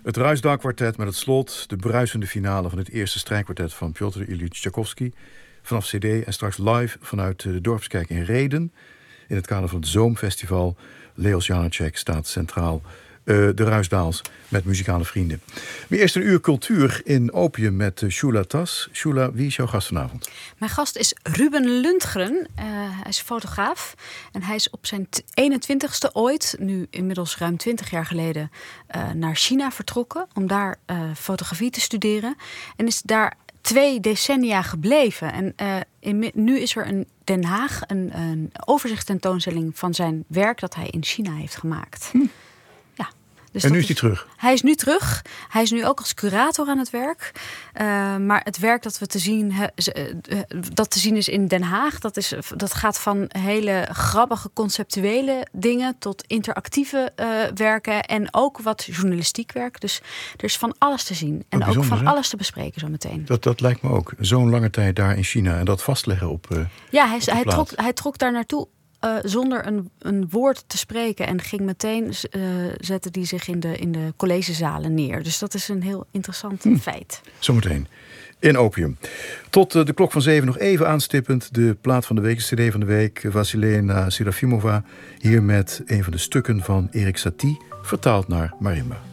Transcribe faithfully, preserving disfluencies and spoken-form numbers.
Het Ruisdaal-kwartet met het slot, de bruisende finale van het eerste strijkkwartet van Pjotr Ilyich Tchaikovsky. Vanaf cd en straks live vanuit de Dorpskerk in Rheden. In het kader van het Zoomfestival. Leos Janáček staat centraal. Uh, de Ruisdaals met muzikale vrienden. Maar eerst een uur cultuur in Opium met uh, Shula Tas. Shula, wie is jouw gast vanavond? Mijn gast is Ruben Lundgren. Uh, hij is fotograaf. En hij is op zijn eenentwintigste ooit, nu inmiddels ruim twintig jaar geleden, uh, naar China vertrokken. Om daar uh, fotografie te studeren. En is daar twee decennia gebleven. En uh, in, nu is er in Den Haag een, een overzichtstentoonstelling van zijn werk dat hij in China heeft gemaakt. Hm. Dus en nu is hij terug? Hij is nu terug. Hij is nu ook als curator aan het werk. Uh, maar het werk dat we te zien, he, uh, dat te zien is in Den Haag, dat, is, dat gaat van hele grappige conceptuele dingen tot interactieve uh, werken en ook wat journalistiek werk. Dus er is van alles te zien en ook van hè? alles te bespreken zo meteen. Dat, dat lijkt me ook. Zo'n lange tijd daar in China en dat vastleggen op uh, Ja, hij, op hij, trok, hij trok daar naartoe. Uh, zonder een, een woord te spreken. En ging meteen uh, zetten die zich in de, in de collegezalen neer. Dus dat is een heel interessant hm. feit. Zometeen in Opium. Tot uh, de klok van zeven nog even aanstippend. De plaat van de week, de cd van de week. Vasilena Serafimova. Hier met een van de stukken van Erik Satie. Vertaald naar marimba.